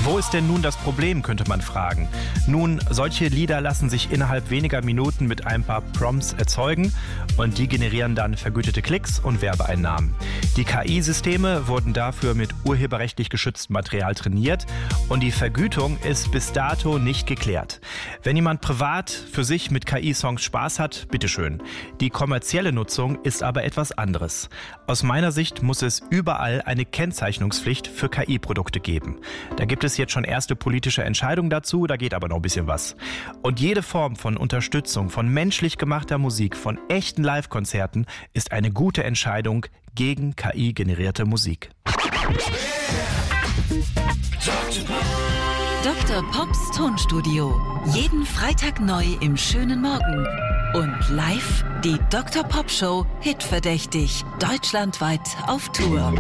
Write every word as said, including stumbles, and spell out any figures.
Wo ist denn nun das Problem, könnte man fragen. Nun, solche Lieder lassen sich innerhalb weniger Minuten mit ein paar Prompts erzeugen und die generieren dann vergütete Klicks und Werbeeinnahmen. Die K I-Systeme wurden dafür mit urheberrechtlich geschütztem Material trainiert und die Vergütung ist bis dato nicht geklärt. Wenn jemand privat für sich mit K I-Songs Spaß hat, bitteschön. Die kommerzielle Nutzung ist aber etwas anderes. Aus meiner Sicht muss es überall eine Kennzeichnungspflicht für K I-Produkte geben. Da gibt es jetzt schon erste politische Entscheidungen dazu, da geht aber noch ein bisschen was. Und jede Form von Unterstützung, von menschlich gemachter Musik, von echten Live-Konzerten ist eine gute Entscheidung gegen K I-generierte Musik. Doktor Pops Tonstudio. Jeden Freitag neu im schönen Morgen. Und live die Doktor Pop Show Hitverdächtig. Deutschlandweit auf Tour.